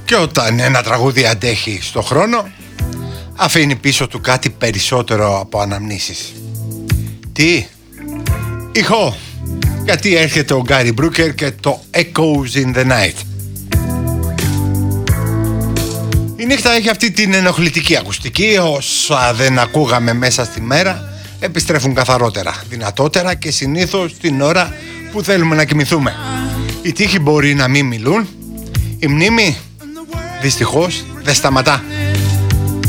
Και όταν ένα τραγούδι αντέχει στο χρόνο, αφήνει πίσω του κάτι περισσότερο από αναμνήσεις. Τι? Ηχό. Γιατί έρχεται ο Γκάρι Μπρούκερ και το Echoes in the Night. Η νύχτα έχει αυτή την ενοχλητική ακουστική. Όσα δεν ακούγαμε μέσα στη μέρα επιστρέφουν καθαρότερα, δυνατότερα και συνήθως την ώρα που θέλουμε να κοιμηθούμε. Οι τοίχοι μπορεί να μην μιλούν, η μνήμη δυστυχώς δεν σταματά.